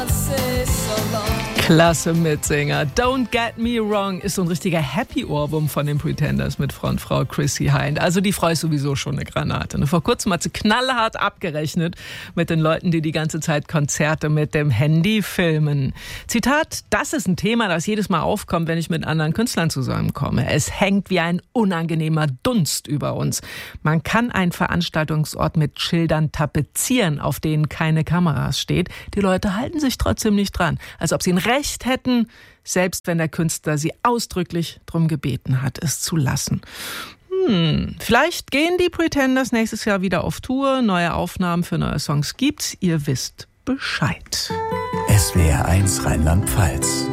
Klasse Mitsänger. Don't Get Me Wrong ist so ein richtiger Happy-Ohrwurm von den Pretenders mit Frontfrau Chrissy Hynde. Also die Frau ist sowieso schon eine Granate. Und vor kurzem hat sie knallhart abgerechnet mit den Leuten, die ganze Zeit Konzerte mit dem Handy filmen. Zitat: Das ist ein Thema, das jedes Mal aufkommt, wenn ich mit anderen Künstlern zusammenkomme. Es hängt wie ein unangenehmer Dunst über uns. Man kann einen Veranstaltungsort mit Schildern tapezieren, auf denen keine Kameras steht. Die Leute halten sich trotzdem nicht dran, als ob sie ein Recht hätten, selbst wenn der Künstler sie ausdrücklich darum gebeten hat, es zu lassen. Vielleicht gehen die Pretenders nächstes Jahr wieder auf Tour. Neue Aufnahmen für neue Songs gibt's. Ihr wisst Bescheid. SWR1 Rheinland-Pfalz.